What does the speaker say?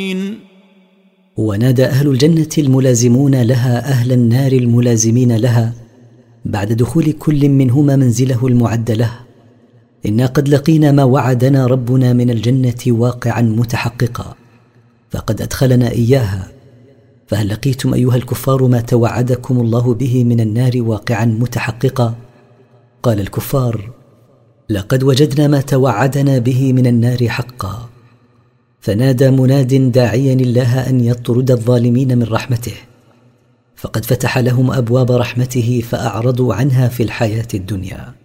ونادى أهل الجنة الملازمون لها أهل النار الملازمين لها بعد دخول كل منهما منزله المعد له: إنا قد لقينا ما وعدنا ربنا من الجنة واقعا متحققا، فقد أدخلنا إياها، فهل لقيتم أيها الكفار ما توعدكم الله به من النار واقعا متحققا؟ قال الكفار: لقد وجدنا ما توعدنا به من النار حقا. فنادى مناد داعيا الله أن يطرد الظالمين من رحمته، فقد فتح لهم أبواب رحمته فأعرضوا عنها في الحياة الدنيا.